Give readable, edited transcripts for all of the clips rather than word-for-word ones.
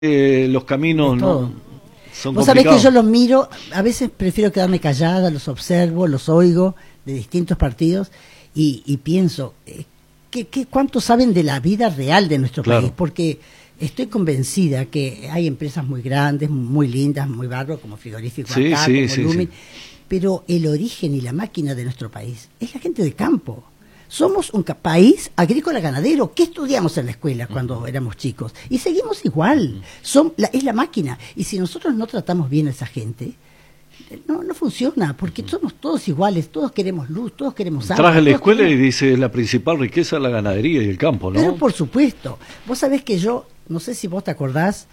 los caminos no son Vos complicados. sabés que yo los miro, a veces prefiero quedarme callada, los observo, los oigo de distintos partidos y pienso, ¿cuánto saben de la vida real de nuestro país? Porque estoy convencida que hay empresas muy grandes, muy lindas, muy bárbaras, como Frigorífico acá, como Lumen, pero el origen y la máquina de nuestro país es la gente de campo. Somos un país agrícola ganadero. ¿Qué estudiamos en la escuela cuando éramos chicos? Y seguimos igual. Es la máquina. Y si nosotros no tratamos bien a esa gente, no funciona, porque somos todos iguales, todos queremos luz, todos queremos agua. Traje la escuela y dice la principal riqueza es la ganadería y el campo, ¿no? Pero por supuesto. Vos sabés que yo, no sé si vos te acordás,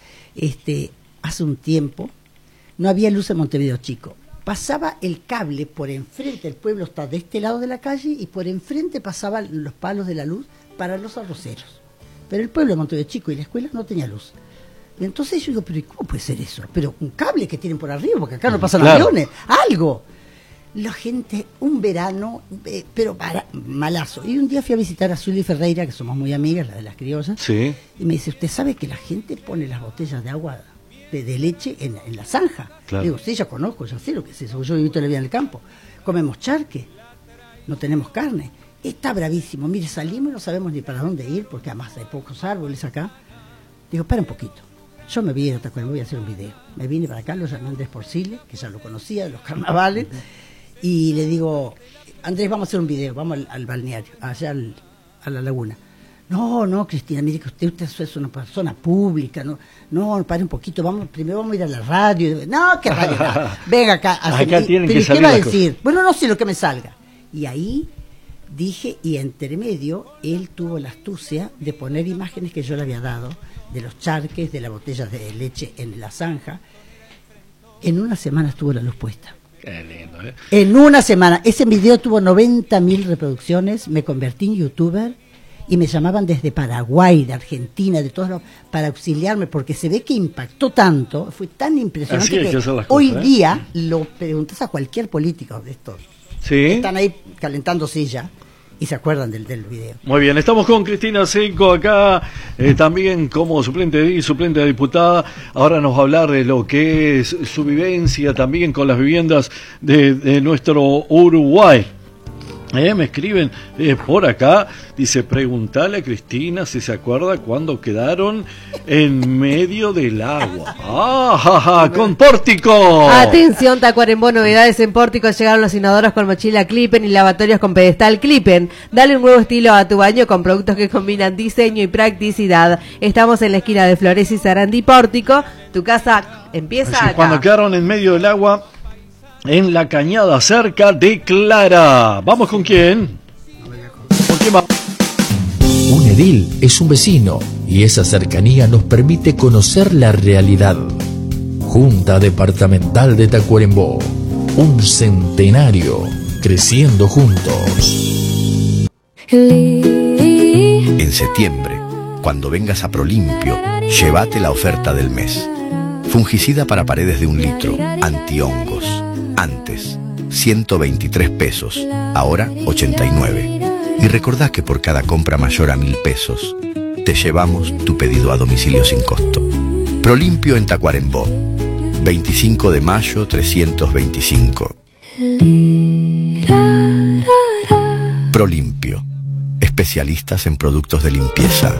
hace un tiempo no había luz en Montevideo Chico. Pasaba el cable por enfrente, el pueblo está de este lado de la calle y por enfrente pasaban los palos de la luz para los arroceros. Pero el pueblo de Montevideo Chico y la escuela no tenía luz. Y entonces yo digo, pero ¿cómo puede ser eso? Pero un cable que tienen por arriba, porque acá no pasan aviones, algo. La gente, un verano, pero malazo. Y un día fui a visitar a Zuli Ferreira, que somos muy amigas, la de las criollas, y me dice, ¿usted sabe que la gente pone las botellas de agua de leche en la zanja? Claro. Digo, sí, ya conozco, ya sé lo que es eso, yo he vivido la vida en el campo. Comemos charque, no tenemos carne. Está bravísimo, mire, salimos y no sabemos ni para dónde ir, porque además hay pocos árboles acá. Digo, para un poquito. Yo me vine a Tacuarembó y a hacer un video. Me vine para acá, lo llamé Andrés Porcile, que ya lo conocía de los carnavales, y le digo, Andrés, vamos a hacer un video, vamos al balneario, allá a la laguna. No, Cristina, mire que usted es una persona pública, no, pare un poquito, primero vamos a ir a la radio. No, ¿qué radio? No. Venga acá. Acá tienen que salir. ¿Qué va a decir? Bueno, no sé lo que me salga. Y ahí dije, y entre medio, él tuvo la astucia de poner imágenes que yo le había dado, de los charques, de las botellas de leche en la zanja. En una semana estuvo la luz puesta. Qué lindo, ¿eh? En una semana. Ese video tuvo 90.000 reproducciones, me convertí en youtuber y me llamaban desde Paraguay, de Argentina, de todos lados, para auxiliarme, porque se ve que impactó tanto, fue tan impresionante que hoy día lo preguntas a cualquier político de estos. Sí. Están ahí calentando silla y se acuerdan del video. Muy bien, estamos con Cristina Senco acá, también como suplente de diputada. Ahora nos va a hablar de lo que es su vivencia también con las viviendas de nuestro Uruguay. Me escriben por acá, dice, preguntale a Cristina si se acuerda cuando quedaron en medio del agua. ¡Con Pórtico! Atención, Tacuarembó, novedades en Pórtico. Llegaron los inodoros con mochila Clippen y lavatorios con pedestal Clippen. Dale un nuevo estilo a tu baño con productos que combinan diseño y practicidad. Estamos en la esquina de Flores y Sarandí, Pórtico. Tu casa empieza acá. Cuando quedaron en medio del agua, en la cañada cerca de Clara. ¿Vamos con quién? ¿Con quién va? Un edil es un vecino y esa cercanía nos permite conocer la realidad. Junta Departamental de Tacuarembó, un centenario creciendo juntos. En septiembre, cuando vengas a Prolimpio, llévate la oferta del mes. Fungicida para paredes de 1 litro, antihongos. Antes, 123 pesos, ahora 89. Y recordá que por cada compra mayor a 1.000 pesos, te llevamos tu pedido a domicilio sin costo. Prolimpio en Tacuarembó, 25 de mayo 325. Prolimpio, especialistas en productos de limpieza.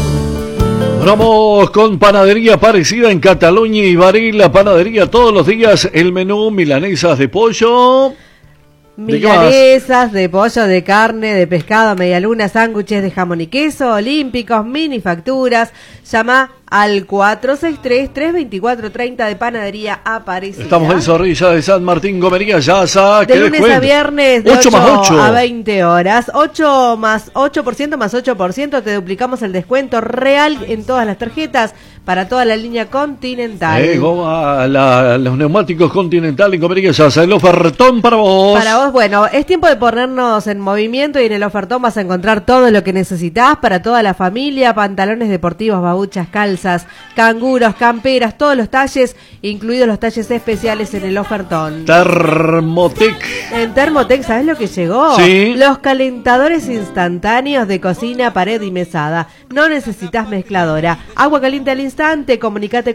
Vamos con panadería parecida en Cataluña y Varela. Panadería todos los días, el menú milanesas de pollo. Milanesas de pollo, de carne, de pescado, medialuna, sándwiches de jamón y queso, olímpicos, mini facturas. Llama al 463-324-30 de Panadería Aparecida. Estamos en Zorrilla de San Martín, Gomería, Yaza. De lunes a viernes, de 8 más 8 a 20 horas. 8 más 8% más 8%. Te duplicamos el descuento real en todas las tarjetas para toda la línea Continental. Los neumáticos Continental en Gomería, Yaza. El ofertón para vos. Para vos, bueno, es tiempo de ponernos en movimiento y en el ofertón vas a encontrar todo lo que necesitas para toda la familia. Pantalones deportivos, babuchas, calzas, balsas, canguros, camperas, todos los talles, incluidos los talles especiales en el ofertón. Thermotec. En Thermotec, ¿sabes lo que llegó? Sí. Los calentadores instantáneos de cocina, pared y mesada. No necesitas mezcladora. Agua caliente al instante, comunicate